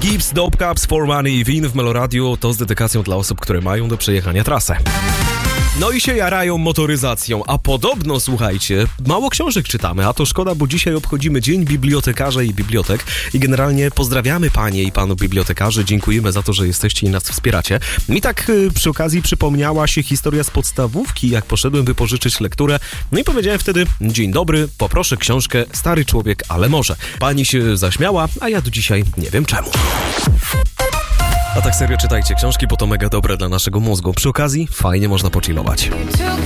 Gibbs, Dope Cups, For Money i Win w Meloradiu to z dedykacją dla osób, które mają do przejechania trasę. No i się jarają motoryzacją, a podobno, słuchajcie, mało książek czytamy, a to szkoda, bo dzisiaj obchodzimy Dzień Bibliotekarza i Bibliotek i generalnie pozdrawiamy panie i panów bibliotekarzy, dziękujemy za to, że jesteście i nas wspieracie. Mi tak przy okazji przypomniała się historia z podstawówki, jak poszedłem wypożyczyć lekturę, no i powiedziałem wtedy: dzień dobry, poproszę książkę Stary człowiek, ale może. Pani się zaśmiała, a ja do dzisiaj nie wiem czemu. A tak serio, czytajcie książki, bo to mega dobre dla naszego mózgu. Przy okazji fajnie można pochillować.